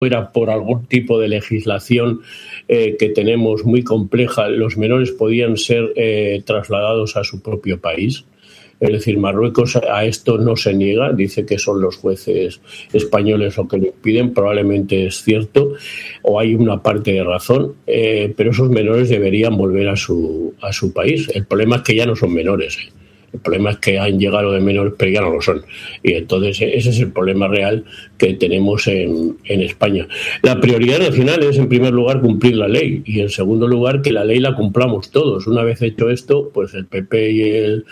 fuera por algún tipo de legislación que tenemos muy compleja, los menores podían ser trasladados a su propio país. Es decir, Marruecos a esto no se niega, dice que son los jueces españoles los que lo impiden, probablemente es cierto, o hay una parte de razón, pero esos menores deberían volver a su país. El problema es que ya no son menores, El problema es que han llegado de menores, pero ya no lo son. Y entonces ese es el problema real que tenemos en España. La prioridad nacional es, en primer lugar, cumplir la ley. Y, en segundo lugar, que la ley la cumplamos todos. Una vez hecho esto, pues el PP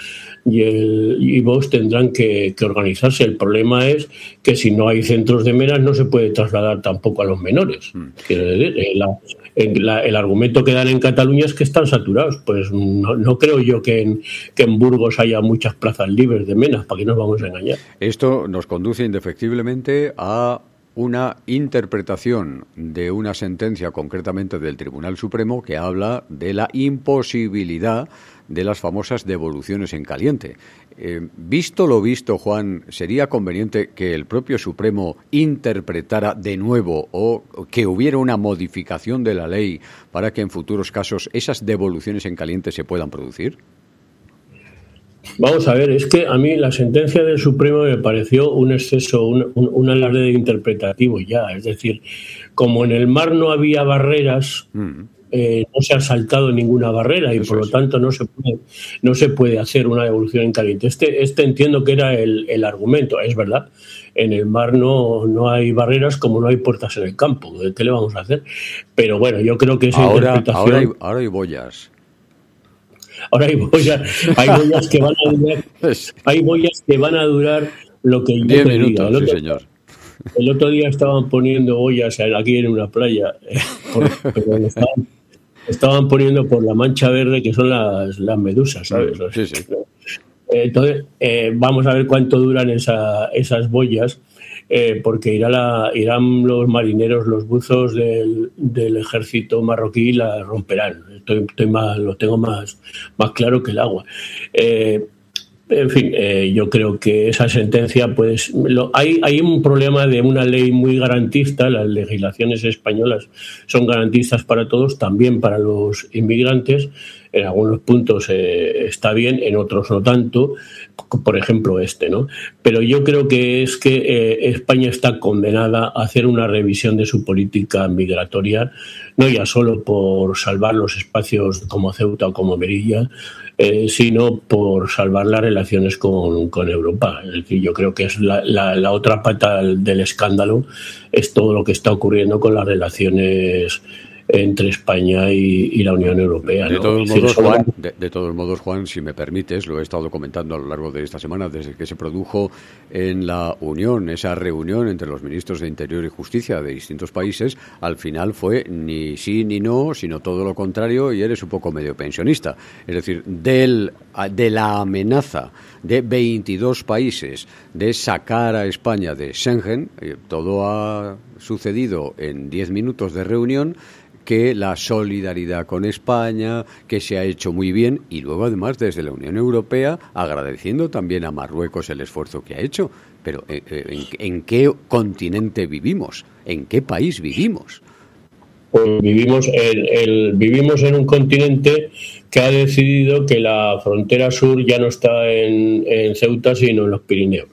y Vox tendrán que organizarse. El problema es que si no hay centros de menas no se puede trasladar tampoco a los menores. Quiero decir, el argumento que dan en Cataluña es que están saturados. Pues no creo yo que en Burgos haya muchas plazas libres de menas. ¿Para qué nos vamos a engañar? Esto nos conduce indefectiblemente a una interpretación de una sentencia, concretamente del Tribunal Supremo, que habla de la imposibilidad de las famosas devoluciones en caliente. Visto lo visto, Juan, ¿sería conveniente que el propio Supremo interpretara de nuevo o que hubiera una modificación de la ley para que en futuros casos esas devoluciones en caliente se puedan producir? Vamos a ver, es que a mí la sentencia del Supremo me pareció un exceso, un alarde interpretativo ya. Es decir, como en el mar no había barreras, no se ha saltado ninguna barrera y por lo tanto no se puede hacer una devolución en caliente. Este entiendo que era el argumento, es verdad. En el mar no hay barreras como no hay puertas en el campo. ¿Qué le vamos a hacer? Pero bueno, yo creo que esa interpretación... Ahora hay boyas. Ahora hay boyas que van a durar, hay boyas que van a durar lo que yo 10 te minutos, diga. sí, señor. El otro día estaban poniendo boyas aquí en una playa, pero estaban poniendo por la mancha verde, que son las medusas, ¿sabes? Sí, sí. Entonces, vamos a ver cuánto duran esas boyas, porque irán los marineros, los buzos del ejército marroquí, la romperán. Lo tengo más claro que el agua. En fin, yo creo que esa sentencia, pues, hay un problema de una ley muy garantista. Las legislaciones españolas son garantistas para todos, también para los inmigrantes. En algunos puntos está bien, en otros no tanto, por ejemplo ¿no? Pero yo creo que es que España está condenada a hacer una revisión de su política migratoria, no ya solo por salvar los espacios como Ceuta o como Melilla, sino por salvar las relaciones con Europa. Es decir, yo creo que es la otra pata del escándalo, es todo lo que está ocurriendo con las relaciones entre España y la Unión Europea, ¿no? De todos modos, Juan, si me permites, lo he estado comentando a lo largo de esta semana, desde que se produjo en la Unión, esa reunión entre los ministros de Interior y Justicia de distintos países, al final fue ni sí ni no, sino todo lo contrario, y eres un poco medio pensionista. Es decir, de la amenaza de 22 países de sacar a España de Schengen, todo ha sucedido en 10 minutos de reunión, que la solidaridad con España, que se ha hecho muy bien, y luego además desde la Unión Europea agradeciendo también a Marruecos el esfuerzo que ha hecho. Pero ¿en qué continente vivimos? ¿En qué país vivimos? Pues vivimos en un continente que ha decidido que la frontera sur ya no está en Ceuta, sino en los Pirineos.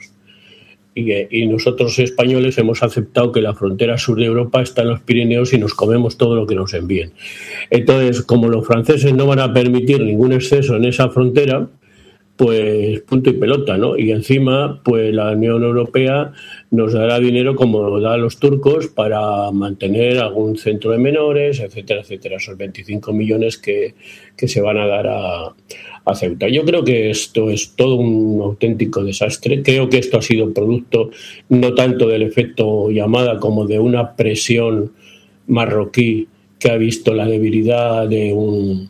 Y nosotros españoles hemos aceptado que la frontera sur de Europa está en los Pirineos y nos comemos todo lo que nos envíen. Entonces, como los franceses no van a permitir ningún exceso en esa frontera, pues punto y pelota, ¿no? Y encima, pues la Unión Europea nos dará dinero como da a los turcos para mantener algún centro de menores, etcétera, etcétera. Esos 25 millones que se van a dar a Ceuta. Yo creo que esto es todo un auténtico desastre. Creo que esto ha sido producto no tanto del efecto llamada como de una presión marroquí que ha visto la debilidad de un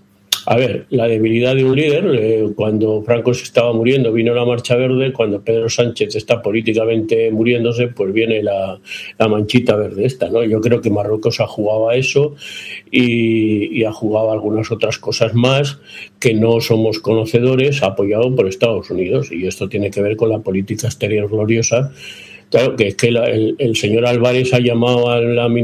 líder. Cuando Franco se estaba muriendo vino la Marcha Verde, cuando Pedro Sánchez está políticamente muriéndose, pues viene la manchita verde esta, ¿no? Yo creo que Marruecos ha jugado a eso y ha jugado a algunas otras cosas más que no somos conocedores, apoyado por Estados Unidos, y esto tiene que ver con la política exterior gloriosa Claro, que es que el señor Álvarez ha llamado a la